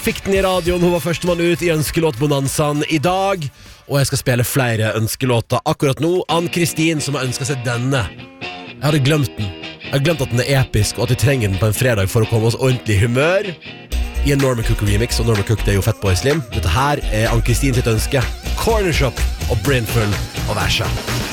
Fikk den i radioen, hun var førstemann ut i ønskelåtbonanzaen i dag. Og jeg skal spille flere ønskelåter akkurat nå. Ann-Kristin som har ønsket seg denne. Jeg hadde glemt den. Jeg har glemt at den er episk, og at vi trenger den på en fredag for å komme oss ordentlig i humør. I en Norman Cook remix, og Norman Cook det er jo Fatboy Slim. Dette her er Ann-Kristin sitt ønske. Corner Shop og Brainful og Versa.